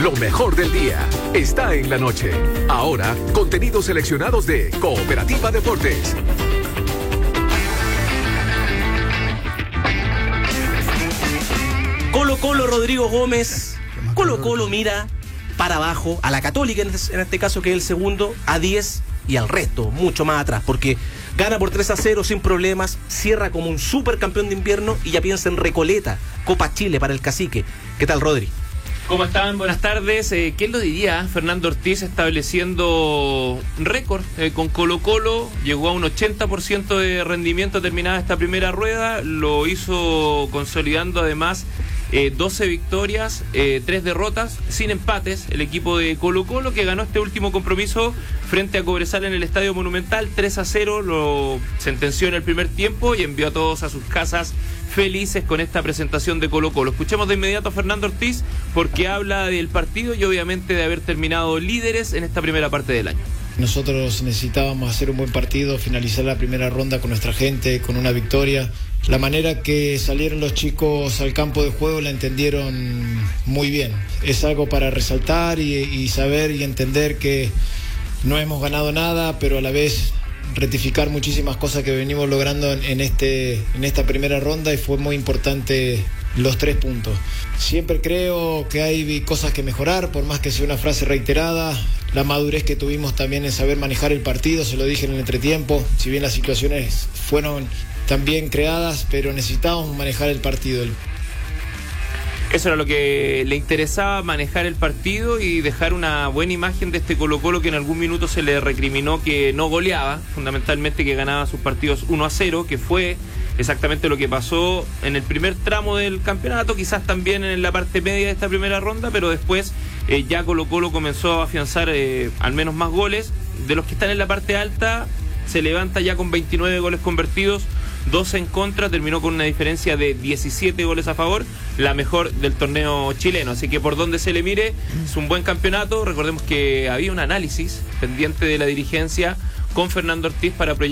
Lo mejor del día está en la noche. Ahora, contenidos seleccionados de Cooperativa Deportes. Colo-Colo, Rodrigo Gómez. Colo-Colo mira para abajo a la Católica, en este caso, que es el segundo, a 10 y al resto, mucho más atrás, porque gana por 3-0 sin problemas, cierra como un supercampeón de invierno y ya piensa en Recoleta, Copa Chile para el Cacique. ¿Qué tal, Rodri? ¿Cómo están? Buenas tardes. ¿Quién lo diría? Fernando Ortiz estableciendo récord con Colo-Colo. Llegó a un 80% de rendimiento terminada esta primera rueda. Lo hizo consolidando además 12 victorias, 3 derrotas, sin empates. El equipo de Colo-Colo, que ganó este último compromiso frente a Cobresal en el Estadio Monumental, 3-0, lo sentenció en el primer tiempo y envió a todos a sus casas felices con esta presentación de Colo-Colo. Escuchemos de inmediato a Fernando Ortiz, porque habla del partido y obviamente de haber terminado líderes en esta primera parte del año. Nosotros necesitábamos hacer un buen partido, finalizar la primera ronda con nuestra gente, con una victoria. La manera que salieron los chicos al campo de juego la entendieron muy bien. Es algo para resaltar y saber y entender que no hemos ganado nada, pero a la vez rectificar muchísimas cosas que venimos logrando en esta primera ronda, y fue muy importante los 3 puntos. Siempre creo que hay cosas que mejorar, por más que sea una frase reiterada. La madurez que tuvimos también en saber manejar el partido, se lo dije en el entretiempo, si bien las situaciones fueron también creadas, pero necesitábamos manejar el partido. Eso era lo que le interesaba, manejar el partido y dejar una buena imagen de este Colo-Colo, que en algún minuto se le recriminó que no goleaba, fundamentalmente que ganaba sus partidos 1-0, que fue exactamente lo que pasó en el primer tramo del campeonato, quizás también en la parte media de esta primera ronda, pero después ya Colo-Colo comenzó a afianzar al menos más goles. De los que están en la parte alta, se levanta ya con 29 goles convertidos, 12 en contra, terminó con una diferencia de 17 goles a favor, la mejor del torneo chileno. Así que por donde se le mire, es un buen campeonato. Recordemos que había un análisis pendiente de la dirigencia con Fernando Ortiz para proyectar